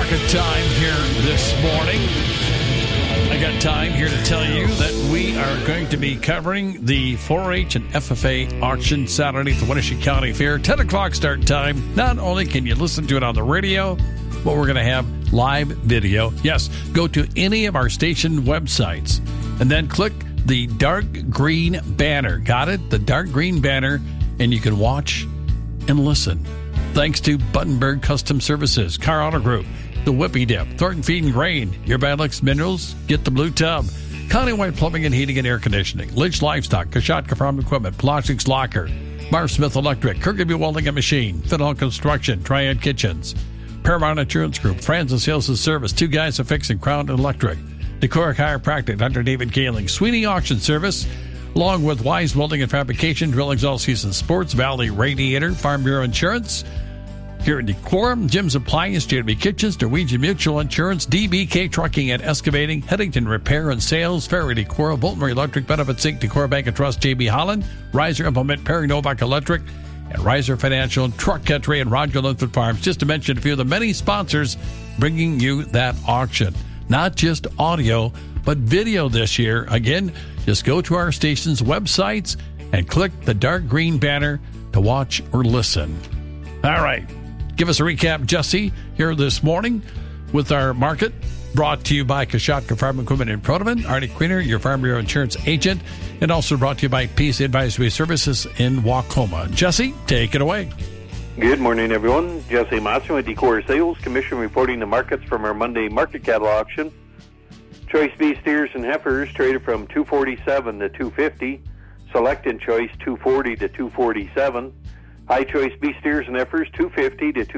market time here this morning. I got time here to tell you that we are going to be covering the 4-H and FFA auction Saturday at the Wenatchee County Fair. 10 o'clock start time. Not only can you listen to it on the radio, but we're going to have live video. Yes, go to any of our station websites and then click the dark green banner. Got it? The dark green banner, and you can watch and listen. Thanks to Buttonberg Custom Services, Car Auto Group, The Whippy Dip, Thornton Feed and Grain, Your Bad Licks Minerals, Get the Blue Tub, Countywide Plumbing and Heating and Air Conditioning, Lynch Livestock, Kashatka Farm Equipment, Plastics Locker, Marv Smith Electric, Kirkby Welding and Machine, Fidel Construction, Triad Kitchens, Paramount Insurance Group, Francis Sales and Service, Two Guys of Fixing, Crown Electric, Decor Chiropractic, Dr. David Kaling, Sweeney Auction Service, along with Wise Welding and Fabrication, Drillings All Season Sports, Valley Radiator, Farm Bureau Insurance, here at Decorum, Jim's Appliance, JW Kitchens, Norwegian Mutual Insurance, DBK Trucking and Excavating, Headington Repair and Sales, Ferry Decor, Bolton Electric, Benefits Inc., Decor Bank and Trust, JB Holland, Riser Implement, Perry Novak Electric, and Riser Financial, Truck Country, and Roger Linford Farms, just to mention a few of the many sponsors bringing you that auction. Not just audio, but video this year. Again, just go to our station's websites and click the dark green banner to watch or listen. All right. Give us a recap, Jesse, here this morning with our market brought to you by Kashatka Farm Equipment in Protoman, Artie Queener, your Farm Bureau Insurance agent, and also brought to you by Peace Advisory Services in Wacoma. Jesse, take it away. Good morning, everyone. Jesse Mosser with Decor Sales Commission reporting the markets from our Monday market cattle auction. Choice beef steers and heifers traded from $247 to $250. Select and choice $240 to $247. High choice beef steers and heifers $250 to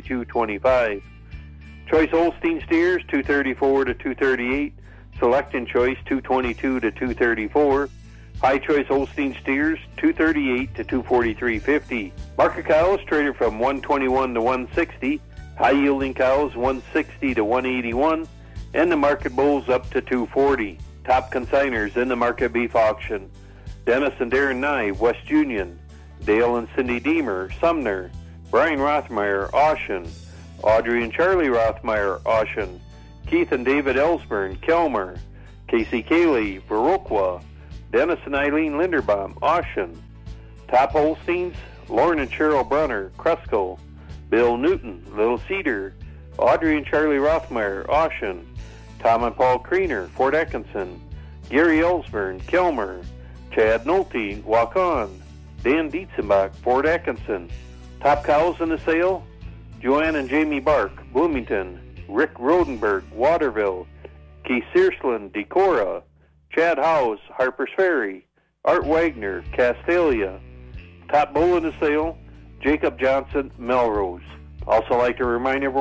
$252.25. Choice Holstein steers $234 to $238. Select and choice $222 to $234. High choice Holstein steers $238 to $243.50. Market cows traded from $121 to $160. High yielding cows $160 to $181. And the market bulls up to $240. Top consigners in the market beef auction: Dennis and Darren Nye, West Union; Dale and Cindy Deemer, Sumner; Brian Rothmeyer, Ocean; Audrey and Charlie Rothmeyer, Ocean; Keith and David Ellsburn, Kelmer; Casey Cayley, Viroqua; Dennis and Eileen Linderbaum, Ocean. Top Holsteins: Lauren and Cheryl Brunner, Cresco; Bill Newton, Little Cedar; Audrey and Charlie Rothmeyer, Ocean; Tom and Paul Kriener, Fort Atkinson; Gary Ellsburn, Kelmer; Chad Nolte, Waukon; Dan Dietzenbach, Fort Atkinson. Top cows in the sale: Joanne and Jamie Bark, Bloomington; Rick Rodenberg, Waterville; Keith Searsland, Decorah; Chad Howes, Harper's Ferry; Art Wagner, Castalia. Top bull in the sale: Jacob Johnson, Melrose. Also like to remind everyone